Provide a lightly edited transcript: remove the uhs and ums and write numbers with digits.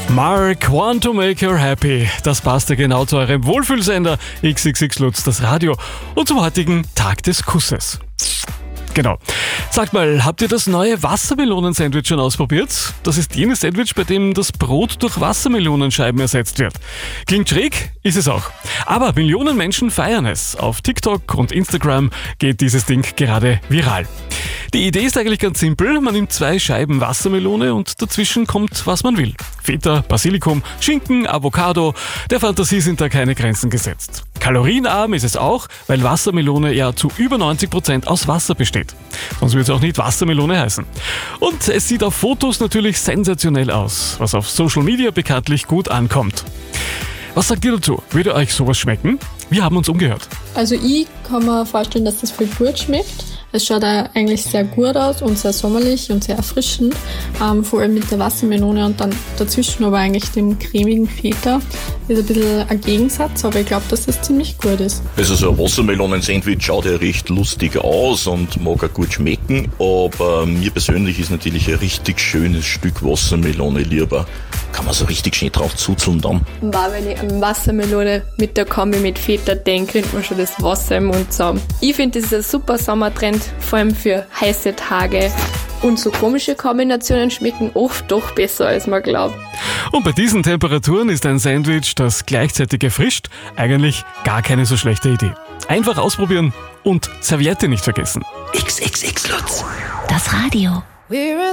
Mark, want to make her happy. Das passt ja genau zu eurem Wohlfühlsender XXX Lutz, das Radio, und zum heutigen Tag des Kusses. Genau. Sagt mal, habt ihr das neue Wassermelonen-Sandwich schon ausprobiert? Das ist jenes Sandwich, bei dem das Brot durch Wassermelonenscheiben ersetzt wird. Klingt schräg, ist es auch. Aber Millionen Menschen feiern es. Auf TikTok und Instagram geht dieses Ding gerade viral. Die Idee ist eigentlich ganz simpel. Man nimmt 2 Scheiben Wassermelone und dazwischen kommt, was man will. Feta, Basilikum, Schinken, Avocado. Der Fantasie sind da keine Grenzen gesetzt. Kalorienarm ist es auch, weil Wassermelone ja zu über 90% aus Wasser besteht. Sonst würde es auch nicht Wassermelone heißen. Und es sieht auf Fotos natürlich sensationell aus, was auf Social Media bekanntlich gut ankommt. Was sagt ihr dazu? Würde euch sowas schmecken? Wir haben uns umgehört. Also ich kann mir vorstellen, dass das viel gut schmeckt. Es schaut auch eigentlich sehr gut aus und sehr sommerlich und sehr erfrischend. Vor allem mit der Wassermelone und dann dazwischen aber eigentlich dem cremigen Feta. Ist ein bisschen ein Gegensatz, aber ich glaube, dass das ziemlich gut ist. Also so ein Wassermelonen-Sandwich schaut ja recht lustig aus und mag auch gut schmecken, aber mir persönlich ist natürlich ein richtig schönes Stück Wassermelone lieber. Kann man so richtig schön drauf zuzeln dann. Wenn ich an Wassermelone mit der Kombi mit Feta denke, kriegt man schon das Wasser im Mund zusammen. Ich finde, das ist ein super Sommertrend, vor allem für heiße Tage. Und so komische Kombinationen schmecken oft doch besser, als man glaubt. Und bei diesen Temperaturen ist ein Sandwich, das gleichzeitig erfrischt, eigentlich gar keine so schlechte Idee. Einfach ausprobieren und Serviette nicht vergessen. XXX Lutz, das Radio.